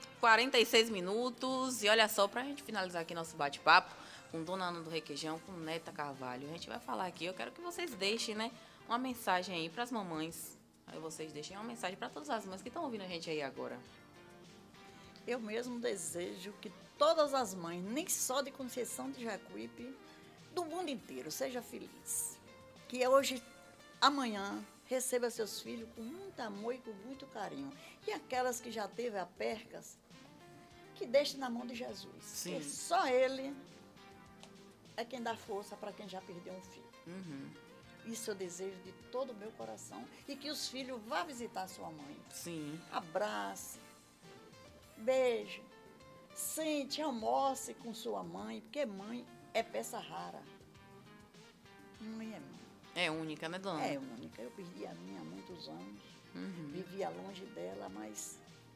8h46. E olha só, pra gente finalizar aqui nosso bate-papo com Dona Ana do Requeijão, com Neta Carvalho, a gente vai falar aqui, eu quero que vocês deixem, né, uma mensagem aí pras mamães. Aí vocês deixem uma mensagem para todas as mães que estão ouvindo a gente aí agora. Eu mesmo desejo que todas as mães, nem só de Conceição de Jacuípe, do mundo inteiro, seja feliz. Que hoje, amanhã, receba seus filhos com muito amor e com muito carinho. E aquelas que já teve a percas, que deixe na mão de Jesus. Sim. Porque só Ele é quem dá força para quem já perdeu um filho. Uhum. Isso eu desejo de todo o meu coração. E que os filhos vá visitar sua mãe. Sim. Abrace, beije, sente, almoce com sua mãe, porque mãe é peça rara. Mãe é mãe. É única, né, Dona? É única. Eu perdi a minha há muitos anos. Uhum. Vivia longe dela, mas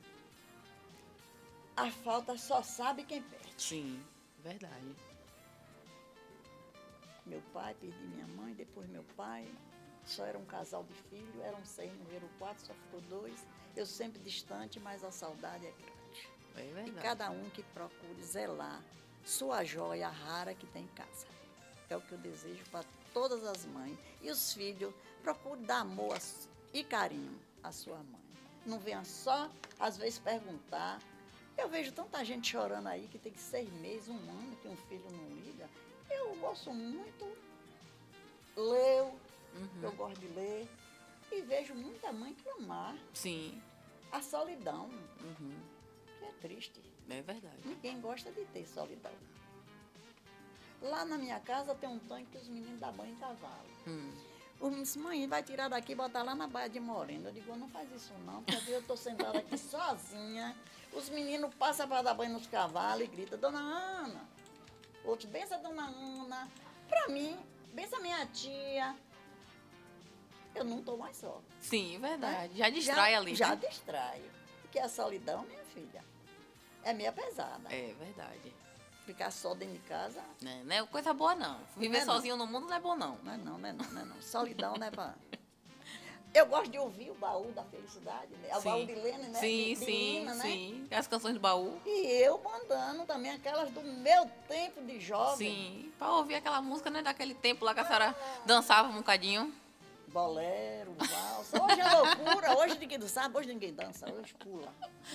a falta só sabe quem perde. Sim, verdade. Meu pai, perdi minha mãe, depois meu pai. Só era um casal de filhos, eram 6, morreram 4, só ficou 2. Eu sempre distante, mas a saudade é grande. É verdade. E cada um que procure zelar sua joia rara que tem em casa. É o que eu desejo para todas as mães. E os filhos, procure dar amor e carinho à sua mãe. Não venha só, às vezes, perguntar. Eu vejo tanta gente chorando aí que tem 6 meses, 1 ano, que um filho não liga. Eu gosto muito, leio, eu gosto de ler. E vejo muita mãe clamar Sim. a solidão, Uhum. que é triste. É verdade. Ninguém gosta de ter solidão. Lá na minha casa tem um tanque que os meninos dão banho em cavalo. Os mãe, vai tirar daqui e botar lá na Baía de Morena. Eu digo, não faz isso não, porque às vezes eu estou sentada aqui sozinha. Os meninos passam para dar banho nos cavalos e gritam, Dona Ana. Outros, bença Dona Ana. Para mim, bença minha tia. Eu não estou mais só. Sim, verdade. Já distrai ali. Já né? distrai. Porque a solidão, minha filha, é meio pesada. É verdade. Ficar só dentro de casa, Não é coisa boa, não. Viver Não é sozinho no mundo não é bom, não. não é não, não é não, não é não. Solidão não é pra... Eu gosto de ouvir o baú da felicidade, né? O Sim. baú de Lene, né? Sim, de sim, Lina, né? sim. As canções do baú. E eu mandando também aquelas do meu tempo de jovem. Sim. Pra ouvir aquela música, né? Daquele tempo lá que a senhora dançava um bocadinho. Bolero, valsa. Hoje é loucura, hoje ninguém dança, hoje ninguém dança, hoje pula.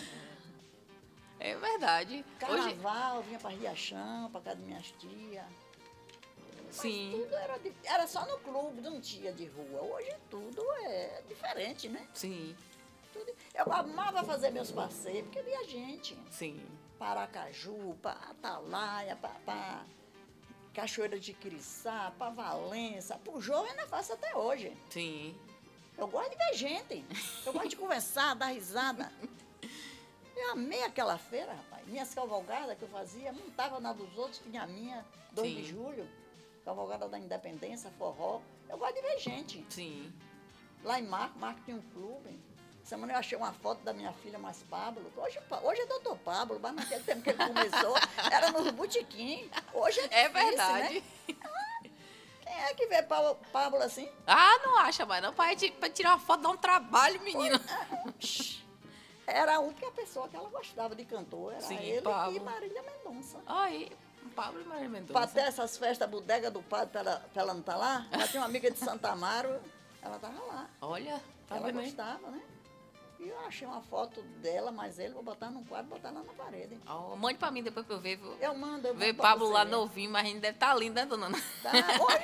É verdade. Hoje, Carnaval, vinha pra Riachão, pra casa de minhas tias. sim, Tudo era só no clube, não tinha de rua. Hoje tudo é diferente, né? sim, Eu amava fazer meus passeios, porque via gente. sim. Para Aracaju, para Atalaia, para Cachoeira de Quiriçá, para Valença. Pro jogo eu ainda faço até hoje. Sim. Eu gosto de ver gente. Eu gosto de conversar, dar risada. Eu amei aquela feira, rapaz. Minhas cavalgadas que eu fazia, montava na dos outros, tinha a minha, 2 de Sim. julho, cavalgada da Independência, forró. Eu gosto de ver gente. Sim. Lá em Marco tinha um clube. Semana eu achei uma foto da minha filha mais Pablo. Hoje é doutor Pablo, mas naquele tempo que ele começou, era nos botequim. Hoje é difícil, É verdade. né? Quem é que vê Pablo assim? Ah, não acha mais não. Pra tirar uma foto dá um trabalho, menina. Era a única pessoa que ela gostava de cantor, era Sim, ele Pablo. e Marília Mendonça. Aí, Pablo e Maria Mendonça. Pra ter essas festas bodega do padre, pra ela não estar lá, ela tinha uma amiga de Santa Amaro, ela estava lá. Olha, tá Ela vendo aí? gostava, né? E eu achei uma foto dela, mas ele, vou botar num quadro e botar lá na parede. Ó, mande pra mim depois pra eu ver. Eu mando Ver pra Pablo lá você. novinho, mas a gente deve estar lindo, né, dona Ana? Tá?